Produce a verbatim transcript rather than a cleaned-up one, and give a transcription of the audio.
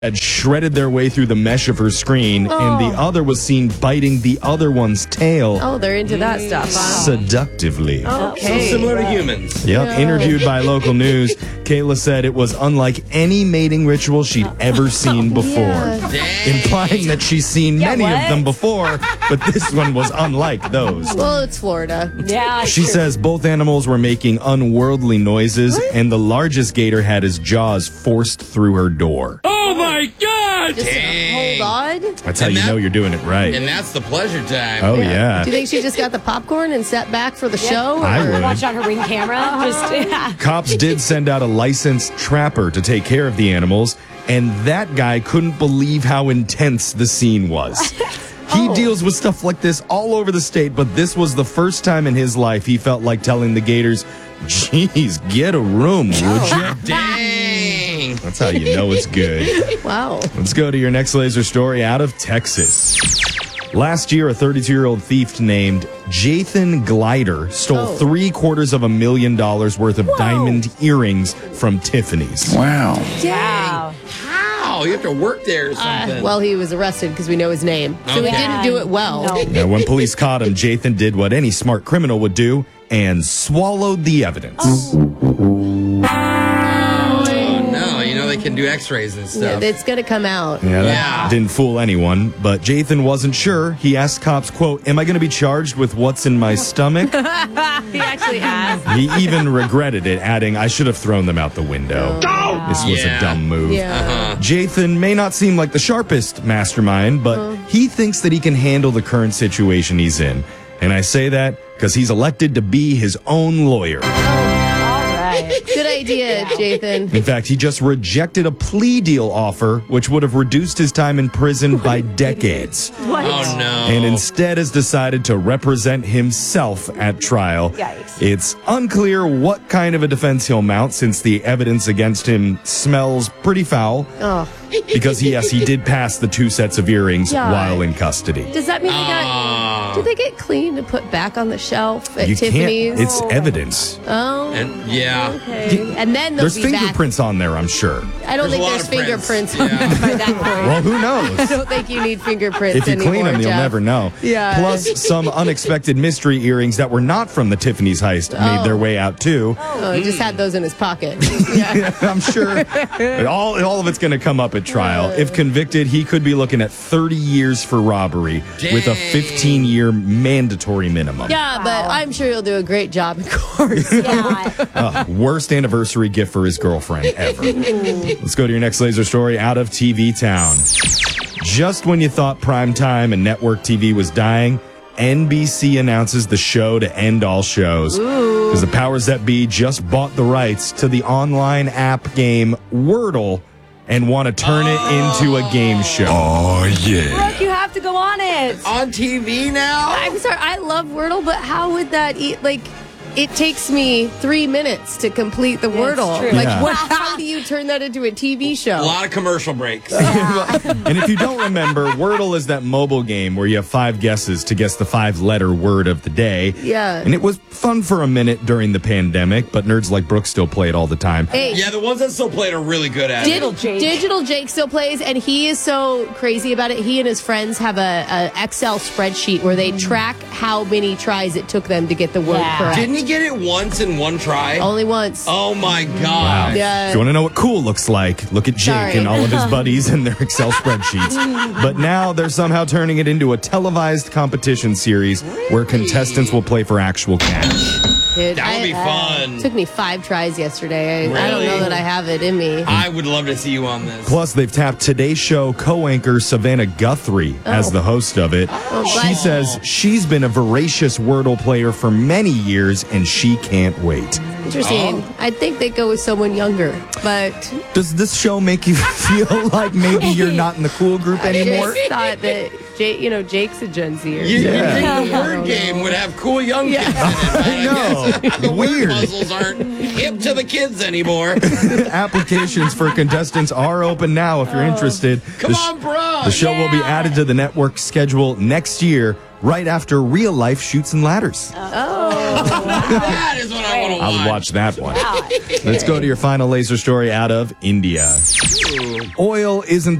had shredded their way through the mesh of her screen, oh. and the other was seen biting the other one's tail. Oh, they're into that stuff, huh? Seductively. Okay. So similar to humans. Yep. Yeah. Interviewed by local news, Kayla said it was unlike any mating ritual she'd ever seen before, Yeah. implying that she's seen Yeah, many what? of them before, but this one was unlike those. Well, it's Florida. Yeah. She says both animals were making unworldly noises, and the largest gator had his jaws forced through her door. Oh my God! Just Dang. hold on. That's how And you that- know you're doing it right. And that's the pleasure time. Oh, yeah. Do you think she just got the popcorn and sat back for the show? I or- would. Watch on her ring camera. Just, yeah. Cops did send out a licensed trapper to take care of the animals, and that guy couldn't believe how intense the scene was. He Oh. deals with stuff like this all over the state, but this was the first time in his life he felt like telling the gators, "Geez, get a room, would you?" Dang. That's how you know it's good. Wow. Let's go to your next laser story out of Texas. Last year, a thirty-two-year-old thief named Jathan Glider stole Oh. three quarters of a million dollars worth of diamond earrings from Tiffany's. Wow. Wow. How? You have to work there or Uh, something. well, he was arrested because we know his name. So he Okay. didn't do it well. No. Now, when police caught him, Jathan did what any smart criminal would do and swallowed the evidence. oh, no. You know they can do x-rays and Yeah, stuff. it's going to come out. Yeah, that Yeah. didn't fool anyone, but Jathan wasn't sure. He asked cops, quote, "Am I going to be charged with what's in my stomach?" He actually asked. He even regretted it, adding, "I should have thrown them out the window. This was Yeah. a dumb move." Yeah. Uh-huh. Jathan may not seem like the sharpest mastermind, but he thinks that he can handle the current situation he's in. And I say that because he's elected to be his own lawyer. All right. Good idea, Jathan. In fact, he just rejected a plea deal offer, which would have reduced his time in prison by decades. What? Oh, no. And instead has decided to represent himself at trial. Yikes. It's unclear what kind of a defense he'll mount since the evidence against him smells pretty foul. Oh. Because, he, yes, he did pass the two sets of earrings Yeah. while in custody. Does that mean they got... Oh. Do they get cleaned and put back on the shelf at You Tiffany's? can't. It's evidence. Oh. And, yeah. Okay. And then they'll There's be back. fingerprints on there, I'm sure. I don't There's a think lot there's of prints. fingerprints on Yeah. them by that point. Well, who I knows? don't think you need fingerprints If you anymore, clean them, you'll Jeff. never know. Yeah. Plus, some unexpected mystery earrings that were not from the Tiffany's heist made their way out, too. Oh, he just had those in his pocket. Yeah. I'm sure all, all of it's going to come up at trial. If convicted, he could be looking at thirty years for robbery with a Dang. fifteen-year mandatory minimum. Yeah, but I'm sure he'll do a great job in court. Yeah. Uh, worst anniversary gift for his girlfriend ever. Let's go to your next laser story out of T V Town. Just when you thought primetime and network T V was dying, N B C announces the show to end all shows. Because the powers that be just bought the rights to the online app game Wordle and want to turn it into a game show. Oh, yeah. Brooke, you have to go on it. On T V now? I'm sorry, I love Wordle, but how would that eat? Like, it takes me three minutes to complete the It's Wordle. true. Like, Yeah. what, how do you turn that into a T V show? A lot of commercial breaks. And if you don't remember, Wordle is that mobile game where you have five guesses to guess the five-letter word of the day. Yeah. And it was fun for a minute during the pandemic, but nerds like Brooke still play it all the time. Hey, Yeah, the ones that still play it are really good at Digital it. Jake. Jake. Digital Jake still plays, and he is so crazy about it. He and his friends have a, a Excel spreadsheet where they track how many tries it took them to get the word Yeah. correct. Didn't he get it once in one try? Only once. Oh, my God. Yeah. If you want to know what cool looks like, look at Jake Sorry. and all of his buddies and their Excel spreadsheets. But now they're somehow turning it into a televised competition series where contestants will play for actual cash. Dude, That would I- be fun. Took me five tries yesterday. I, I don't know Really? that I have it in me. I would love to see you on this. Plus, they've tapped Today Show co-anchor Savannah Guthrie as the host of it. she but- says she's been a voracious Wordle player for many years and she can't wait. Interesting. Oh. I think they go with someone younger, but Does this show make you feel like maybe you're not in the cool group I anymore? just thought that Jake, you know, Jake's a Gen Zer. You, Yeah. you think I the don't word game know. would have cool young Yeah. kids in it, but I know. guess the Weird. word puzzles aren't hip to the kids anymore. Applications for contestants are open now if you're interested. Come The sh- on, bro. The show will be added to the network schedule next year, right after Real Life Shoots and Ladders. That is what I want to I would watch that one. Let's go to your final laser story out of India. Oil isn't